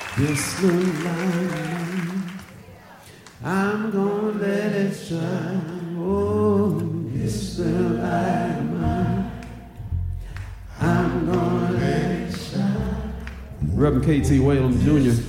This little light, I'm gonna let it shine. Oh, this little light of mine, I'm gonna let it shine. Reverend K.T. Whalen Jr.